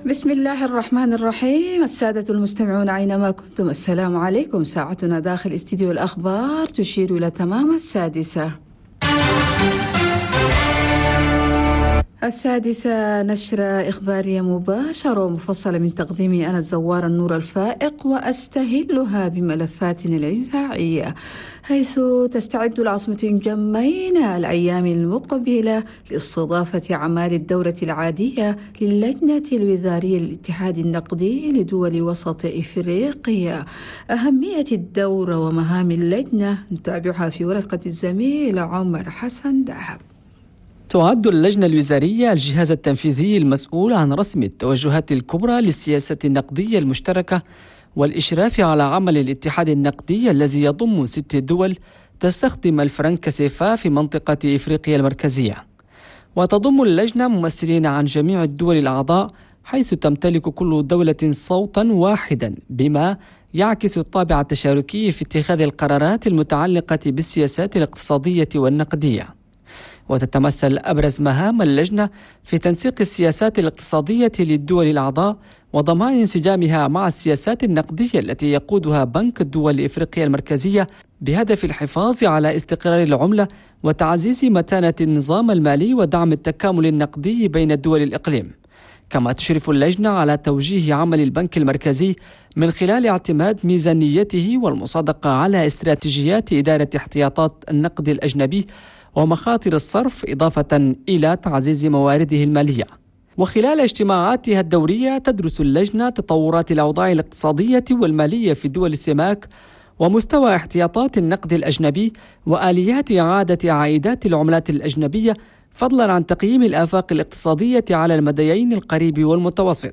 بسم الله الرحمن الرحيم. السادة المستمعون أينما كنتم، السلام عليكم. ساعتنا داخل استديو الأخبار تشير إلى تمام 6:00. نشرة إخبارية مباشرة ومفصلة من تقديمي أنا الزوار النور الفائق، وأستهلها بملفاتنا الإذاعية، حيث تستعد العاصمة جمعين الأيام المقبلة لاستضافة أعمال الدورة العادية للجنة الوزارية للاتحاد النقدي لدول وسط إفريقيا. أهمية الدورة ومهام اللجنة نتابعها في ورقة الزميل عمر حسن دهب. تعد اللجنة الوزارية الجهاز التنفيذي المسؤول عن رسم التوجهات الكبرى للسياسة النقدية المشتركة والإشراف على عمل الاتحاد النقدي الذي يضم 6 دول تستخدم الفرنك سيفا في منطقة إفريقيا المركزية. وتضم اللجنة ممثلين عن جميع الدول الأعضاء، حيث تمتلك كل دولة صوتا واحدا، بما يعكس الطابع التشاركي في اتخاذ القرارات المتعلقة بالسياسات الاقتصادية والنقدية. وتتمثل أبرز مهام اللجنة في تنسيق السياسات الاقتصادية للدول الأعضاء وضمان انسجامها مع السياسات النقدية التي يقودها بنك الدول إفريقيا المركزية، بهدف الحفاظ على استقرار العملة وتعزيز متانة النظام المالي ودعم التكامل النقدي بين دول الإقليم. كما تشرف اللجنة على توجيه عمل البنك المركزي من خلال اعتماد ميزانيته والمصادقة على استراتيجيات إدارة احتياطات النقد الأجنبي ومخاطر الصرف، إضافة إلى تعزيز موارده المالية. وخلال اجتماعاتها الدورية تدرس اللجنة تطورات الأوضاع الاقتصادية والمالية في دول السماك ومستوى احتياطات النقد الأجنبي وآليات إعادة عائدات العملات الأجنبية، فضلا عن تقييم الآفاق الاقتصادية على المديين القريب والمتوسط.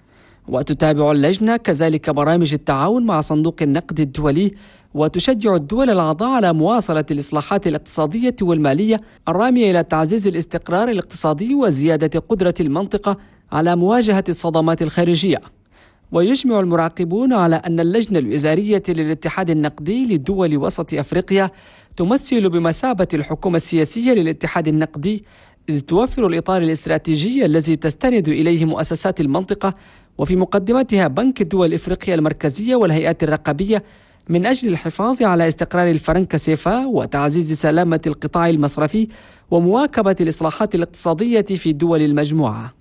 وتتابع اللجنة كذلك برامج التعاون مع صندوق النقد الدولي، وتشجع الدول الأعضاء على مواصلة الإصلاحات الاقتصادية والمالية الرامية إلى تعزيز الاستقرار الاقتصادي وزيادة قدرة المنطقة على مواجهة الصدمات الخارجية. ويجمع المراقبون على أن اللجنة الوزارية للاتحاد النقدي لدول وسط أفريقيا تمثل بمثابة الحكومة السياسية للاتحاد النقدي، إذ توفر الإطار الاستراتيجي الذي تستند إليه مؤسسات المنطقة، وفي مقدمتها بنك الدول إفريقيا المركزية والهيئات الرقابية، من أجل الحفاظ على استقرار الفرنك سيفا وتعزيز سلامة القطاع المصرفي ومواكبة الإصلاحات الاقتصادية في دول المجموعة.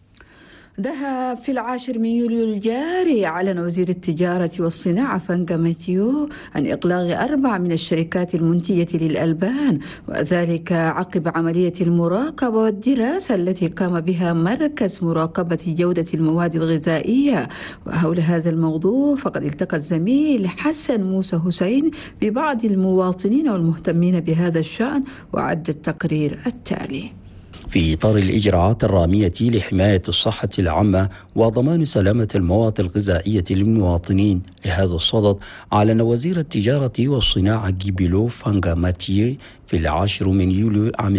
ذهب في 10 من يوليو الجاري أعلن وزير التجارة والصناعة فانغا ماتيو عن إغلاق 4 من الشركات المنتجة للألبان، وذلك عقب عملية المراقبة والدراسة التي قام بها مركز مراقبة جودة المواد الغذائية. وحول هذا الموضوع فقد التقى الزميل حسن موسى حسين ببعض المواطنين والمهتمين بهذا الشأن، وعد التقرير التالي. في إطار الإجراءات الرامية لحماية الصحة العامة وضمان سلامة المواد الغذائية للمواطنين، لهذا الصدد أعلن وزير التجارة والصناعة جيبيلو فانغا ماتيو في 10 من يوليو عام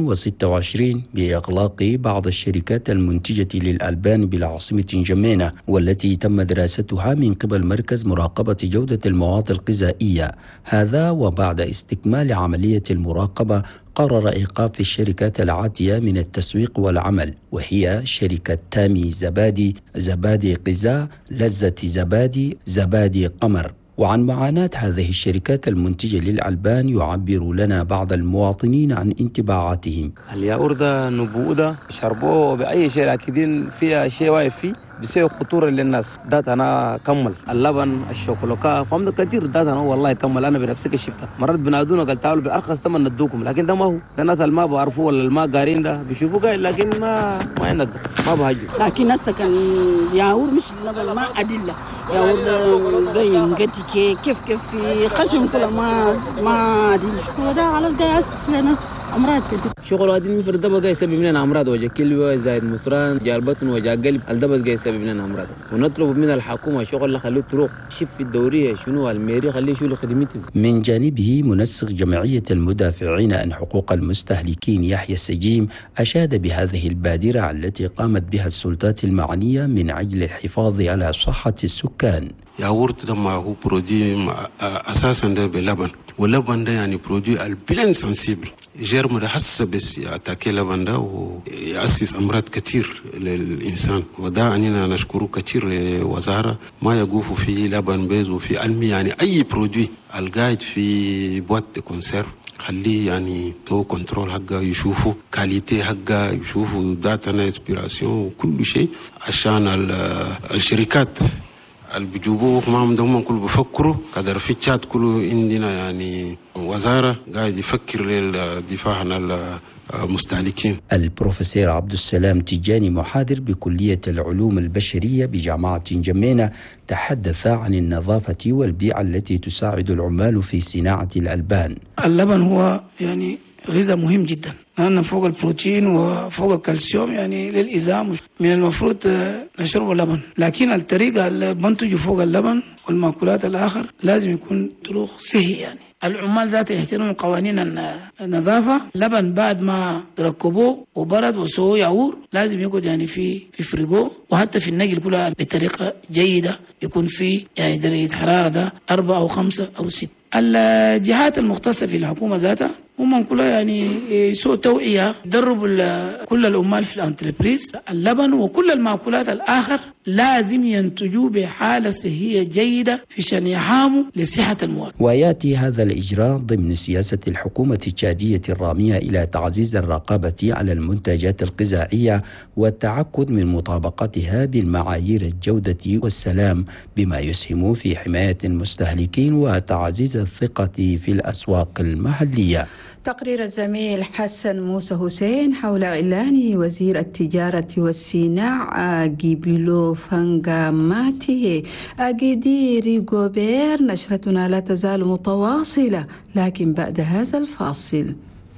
2026 بإغلاق بعض الشركات المنتجة للألبان بالعاصمة جمينة، والتي تم دراستها من قبل مركز مراقبة جودة المواد الغذائية. هذا وبعد استكمال عملية المراقبة قرر إيقاف الشركات العاتية من التسويق والعمل، وهي شركة تامي زبادي، زبادي غذاء، لذة زبادي، زبادي قمر. وعن معاناة هذه الشركات المنتجة للألبان يعبر لنا بعض المواطنين عن انطباعاتهم. الياور ده نبوء ده شربوه بأي شيء أكيدين فيها شيء واقف فيه بسبب خطورة للناس. دات أنا كمل اللبن الشوكولاتة فهم كثير، دات أنا والله كمل. أنا بنفسي كشفتها مرات بنادونا قال تعالوا بالأرخص تمن ندوكم، لكن ده ما هو ده. الناس اللي ما بعرفوه ولا ما قارين ده بيشوفوا قايل، لكن ما ينقدر ما بهجوا. لكن ناس كان ياور مش اللبن ما أدلة ياور جاي قتي كيف في خشم كله ما أدلة. شو ده على الجاس لناس أمراض كتير. شغل هذه مفرد ده بقى يسبب لنا أمراض، وجه كلوة زائد مصران جال بطن وجه قلب، الدبس جاي يسبب لنا أمراض. ونطلب من الحكومة شغل خليه تروح شف الدورية شنو الميري خليه شو خدمته. من جانبه منسق جمعية المدافعين عن حقوق المستهلكين يحيى السجيم أشاد بهذه البادرة التي قامت بها السلطات المعنية من أجل الحفاظ على صحة السكان. ياورت ده ما هو برودي أساسا ده بلبن، واللبن ده يعني برودي البلان سنسيبل. جرم ده حسب بس يأتاكي لبن ده ويأسس أمراض كتير للإنسان. وده أننا نشكره كتير لوزارة ما يقوفوا في لبن بيض وفي علمي يعني أي برودوي القاعد في بوات كونسيرف خليه يعني تو كنترول حقه، يشوفوا كاليتي حقه، يشوفوا داتا انسبيراسيون وكل شيء عشان الشركات اللي بيجيبوه ما عندهم كل بفكروا قدر في تشات كله عندنا يعني وزارة قاعد يفكر للدفاع عن المستهلكين. البروفيسور عبد السلام تيجاني محاضر بكلية العلوم البشرية بجامعة جمينة تحدث عن النظافة والبيئة التي تساعد العمال في صناعة الألبان. اللبن هو يعني غذاء مهم جدا لأن فوق البروتين وفوق الكالسيوم يعني للإزام من المفروض نشرب اللبن، لكن الطريقة اللي بنتجوا فوق اللبن والمأكولات الآخر لازم يكون طرق صحي. يعني العمال ذاته يحترموا قوانين النظافة. لبن بعد ما ركبوه وبرد وسووا يعور لازم يقعد يعني في فريقو، وحتى في النقل كلها بطريقة جيدة يكون في يعني درجة حرارة ده 4 أو 5 أو 6. الجهات المختصة في الحكومة ذاتها هم كلها يعني يسووا توعية، يدربوا كل العمال في الانتربريز. اللبن وكل المأكولات الآخر لازم ينتجوا بحالة صحية جيدة في شأن يحاموا لصحة المواطن. ويأتي هذا الإجراء ضمن سياسة الحكومة التشادية الرامية إلى تعزيز الرقابة على المنتجات الغذائية والتأكد من مطابقتها بالمعايير الجودة والسلام، بما يسهم في حماية المستهلكين وتعزيز الثقة في الأسواق المحلية. تقرير الزميل حسن موسى حسين حول إعلان وزير التجارة والصناعة جيبيلو فانغاماتي أجيدي ريغوبير. نشرتنا لا تزال متواصلة لكن بعد هذا الفاصل.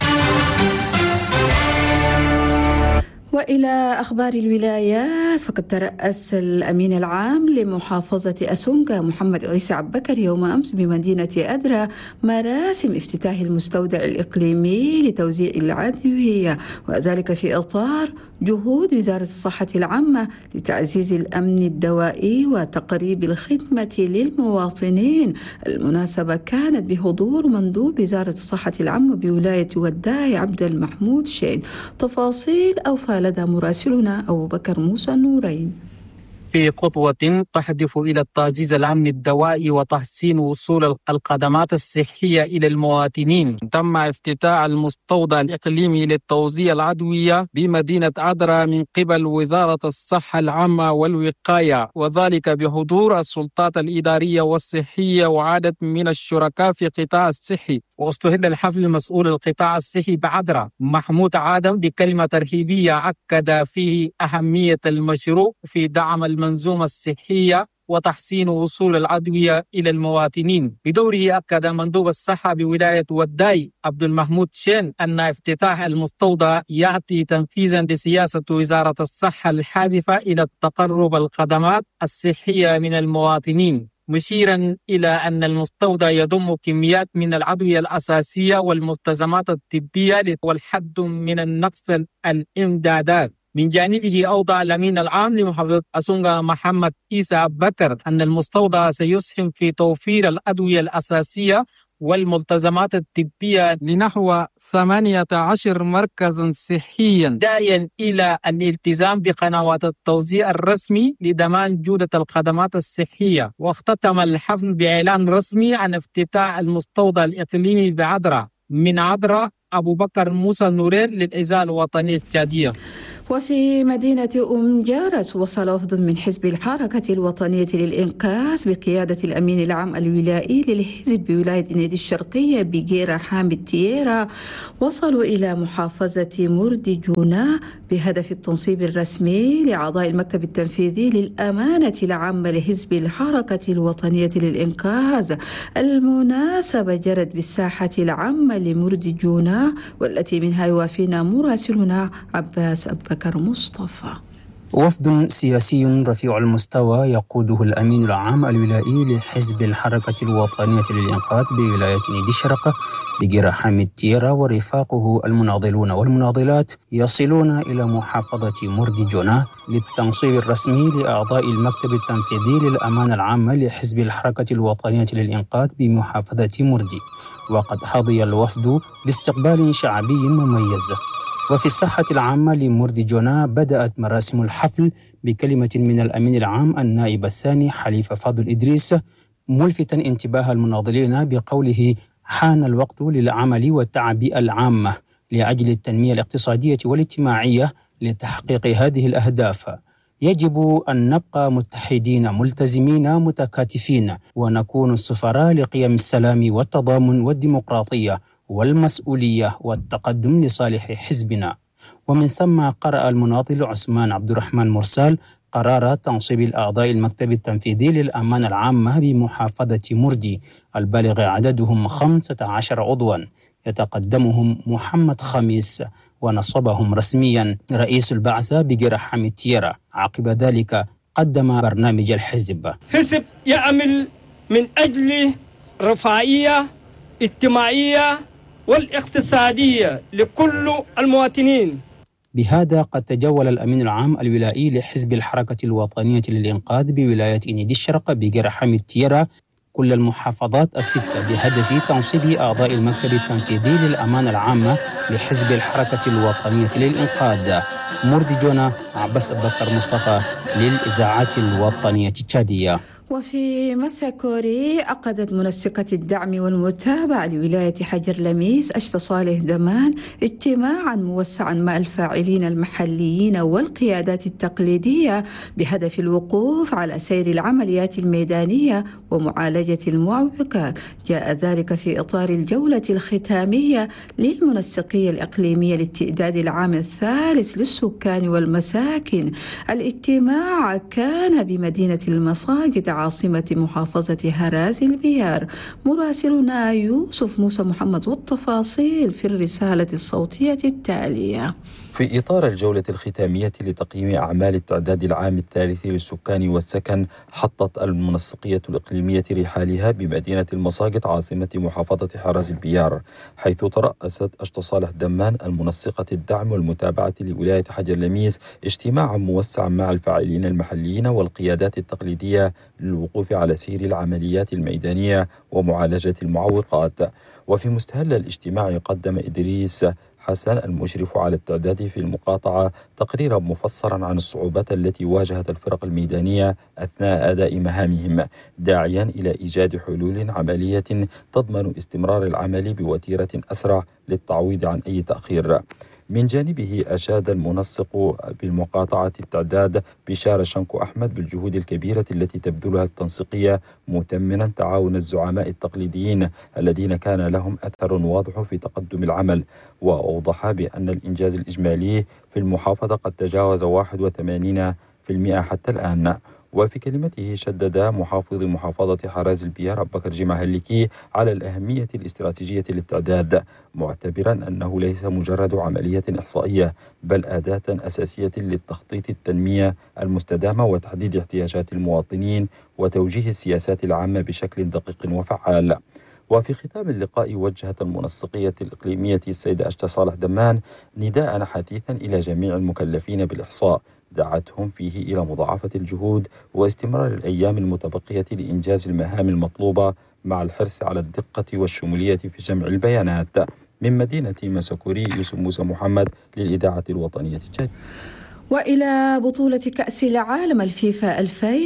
وإلى أخبار الولايات، فقد ترأس الأمين العام لمحافظة أسونغا محمد عيسى عبكر يوم أمس بمدينة أدرا مراسم افتتاح المستودع الإقليمي لتوزيع الأدوية، وذلك في إطار جهود وزارة الصحة العامة لتعزيز الأمن الدوائي وتقريب الخدمة للمواطنين. المناسبة كانت بحضور مندوب وزارة الصحة العامة بولاية وداي عبد المحمود شين. تفاصيل أوفى لدى مراسلنا أبو بكر موسى نورين. في خطوة تهدف إلى تعزيز الأمن الدوائي وتحسين وصول الخدمات الصحية إلى المواطنين، تم افتتاح المستودع الإقليمي للتوزيع الأدوية بمدينة أدرا من قبل وزارة الصحة العامة والوقاية، وذلك بحضور السلطات الإدارية والصحية وعدد من الشركاء في القطاع الصحي. واستهل الحفل مسؤول القطاع الصحي بعدرا محمود عادم بكلمة ترحيبية أكد فيه أهمية المشروع في دعم المنظومة الصحية وتحسين وصول الأدوية إلى المواطنين. بدوره أكد مندوب الصحة بولاية وداي عبد المحمود شين أن افتتاح المستودع يأتي تنفيذا لسياسة وزارة الصحة الهادفة إلى تقرب الخدمات الصحية من المواطنين، مشيرا إلى أن المستودع يضم كميات من الأدوية الأساسية والملتزمات الطبية والحد من النقص الإمدادات. من جانبه أوضح الأمين العام لمحافظة أسونغا محمد عيسى عبكر أن المستودع سيسهم في توفير الأدوية الأساسية والملتزمات الطبية لنحو 18 مركزا صحيا، داعيا إلى الالتزام بقنوات التوزيع الرسمي لضمان جودة الخدمات الصحية. واختتم الحفل بإعلان رسمي عن افتتاح المستودع الإقليمي بعدرا. من عدرا أبو بكر موسى نورير للإذاعة الوطنية التشادية. وفي مدينة جارس وصل وفد من حزب الحركة الوطنية للإنقاذ بقيادة الأمين العام الولائي للحزب بولاية نيدي الشرقية بجيرة حامد تييرا، وصلوا إلى محافظة مردي جونا بهدف التنصيب الرسمي لأعضاء المكتب التنفيذي للأمانة العامة لحزب الحركة الوطنية للإنقاذ. المناسبة جرت بالساحة العامة لمردي جونا، والتي منها يوافينا مراسلنا عباس أبو بكر مصطفى. وفد سياسي رفيع المستوى يقوده الأمين العام الولائي لحزب الحركة الوطنية للإنقاذ بولاية نيدي الشرق بقرى حامد تيرا ورفاقه المناضلون والمناضلات يصلون إلى محافظة مردي جونا للتنصيب الرسمي لأعضاء المكتب التنفيذي للأمانة العامة لحزب الحركة الوطنية للإنقاذ بمحافظة مردي. وقد حظي الوفد باستقبال شعبي مميز. وفي الساحة العامة لمردي جونا بدأت مراسم الحفل بكلمة من الأمين العام النائب الثاني حليفة فاضل إدريس، ملفتا انتباه المناضلين بقوله: حان الوقت للعمل والتعبئة العامة لأجل التنمية الاقتصادية والاجتماعية لتحقيق هذه الأهداف. يجب أن نبقى متحدين ملتزمين متكاتفين ونكون السفراء لقيم السلام والتضامن والديمقراطية والمسؤولية والتقدم لصالح حزبنا. ومن ثم قرأ المناضل عثمان عبد الرحمن مرسال قرار تنصيب الأعضاء المكتب التنفيذي للأمانة العامة بمحافظة مردي البالغ عددهم 15 عضوا، يتقدمهم محمد خميس، ونصبهم رسميا رئيس البعثة بقرى حامد تيرا. عقب ذلك قدم برنامج الحزب. حزب يعمل من أجل رفاهية اجتماعية والاقتصادية لكل المواطنين. بهذا قد تجول الأمين العام الولائي لحزب الحركة الوطنية للإنقاذ بولاية نيدي الشرق بقرى حامد تيرا كل المحافظات الستة بهدف تنصيب أعضاء المكتب التنفيذي للأمانة العامة لحزب الحركة الوطنية للإنقاذ. مردي جونا، عباس أبكر مصطفى للإذاعة الوطنية التشادية. وفي مساكوري عقدت منسقة الدعم والمتابعة لولاية حجر لميس أشت صالح دمان اجتماعا موسعا مع الفاعلين المحليين والقيادات التقليدية بهدف الوقوف على سير العمليات الميدانية ومعالجة المعوقات. جاء ذلك في إطار الجولة الختامية للمنسقية الإقليمية للتئداد العام الثالث للسكان والمساكن. الاجتماع كان بمدينة المصاقد عاصمة محافظة هراز البيار. مراسلنا يوسف موسى محمد والتفاصيل في الرسالة الصوتية التالية. في إطار الجولة الختامية لتقييم أعمال التعداد العام الثالث للسكان والسكن، حطت المنسقية الإقليمية رحالها بمدينة المصاقد عاصمة محافظة هراز البيار، حيث ترأست أشت صالح دمان المنسقة الدعم والمتابعة لولاية حجر لميس اجتماعا موسعا مع الفاعلين المحليين والقيادات التقليدية للوقوف على سير العمليات الميدانية ومعالجة المعوقات. وفي مستهل الاجتماع قدم إدريس حسن المشرف على التعداد في المقاطعة تقريرا مفصلا عن الصعوبات التي واجهت الفرق الميدانية أثناء أداء مهامهم، داعيا إلى إيجاد حلول عملية تضمن استمرار العمل بوتيرة أسرع للتعويض عن أي تأخير. من جانبه أشاد المنسق بالمقاطعة التعداد بشار شنكو أحمد بالجهود الكبيرة التي تبذلها التنسيقية، مثمنا تعاون الزعماء التقليديين الذين كان لهم أثر واضح في تقدم العمل، وأوضح بأن الإنجاز الإجمالي في المحافظة قد تجاوز 81% حتى الآن. وفي كلمته شدد محافظ محافظة هراز البيار أبو بكر جمعة هليكي على الأهمية الاستراتيجية للتعداد، معتبرا أنه ليس مجرد عملية إحصائية بل أداة أساسية للتخطيط التنمية المستدامة وتحديد احتياجات المواطنين وتوجيه السياسات العامة بشكل دقيق وفعال. وفي ختام اللقاء وجهت المنسقية الإقليمية السيدة أشت صالح دمان نداء حثيثا إلى جميع المكلفين بالإحصاء، دعتهم فيه إلى مضاعفة الجهود واستمرار الأيام المتبقية لإنجاز المهام المطلوبة مع الحرص على الدقة والشمولية في جمع البيانات. من مدينة مساكوري، يوسف موسى محمد للإذاعة الوطنية الجديدة. وإلى بطولة كأس العالم الفيفا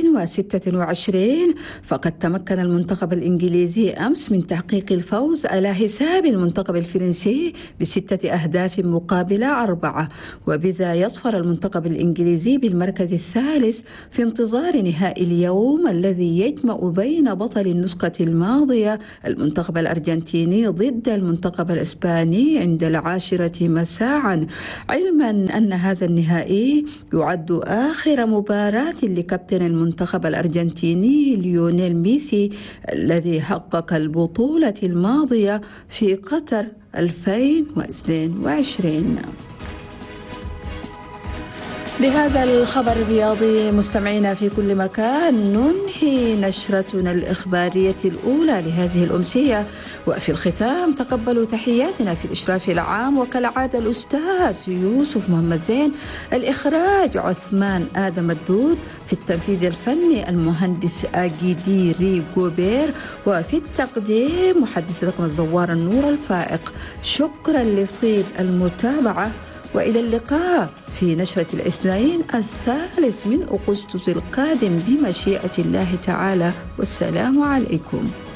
2026، فقد تمكن المنتخب الإنجليزي أمس من تحقيق الفوز على حساب المنتخب الفرنسي ب6 أهداف مقابل 4، وبذا يصفر المنتخب الإنجليزي بالمركز الثالث في انتظار نهائي اليوم الذي يجمع بين بطل النسخة الماضية المنتخب الأرجنتيني ضد المنتخب الإسباني عند 10 مساء، علما أن هذا النهائي يعد آخر مباراة لكابتن المنتخب الأرجنتيني ليونيل ميسي الذي حقق البطولة الماضية في قطر 2022. بهذا الخبر الرياضي مستمعينا في كل مكان ننهي نشرتنا الإخبارية الأولى لهذه الأمسية، وفي الختام تقبلوا تحياتنا في الإشراف العام وكالعادة الأستاذ يوسف محمد زين، الإخراج عثمان آدم الدود، في التنفيذ الفني المهندس أجيدي ريغوبير، وفي التقديم محدثتكم الزوار النور الفائق. شكرا لطيب المتابعة، وإلى اللقاء في نشرة الاثنين 3 من أغسطس القادم بمشيئة الله تعالى، والسلام عليكم.